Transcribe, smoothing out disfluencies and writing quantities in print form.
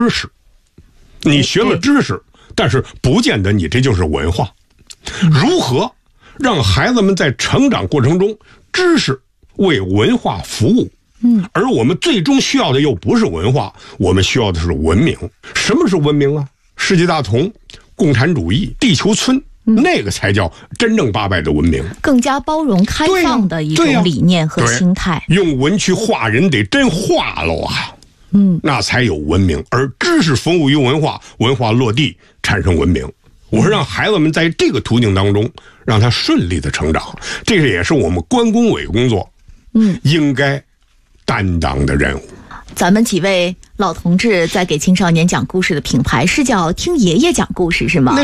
知识，你学了知识，但是不见得你这就是文化。如何让孩子们在成长过程中，知识为文化服务？而我们最终需要的又不是文化，我们需要的是文明。什么是文明啊？世纪大同、共产主义、地球村，那个才叫真正八百的文明， 更加包容开放的一种理念和心态。 用文去化人，得真化了啊！那才有文明。而知识服务于文化，文化落地产生文明。我说让孩子们在这个途径当中，让他顺利的成长，这也是我们关工委工作应该担当的任务。 咱们几位老同志在给青少年讲故事的品牌是叫听爷爷讲故事是吗？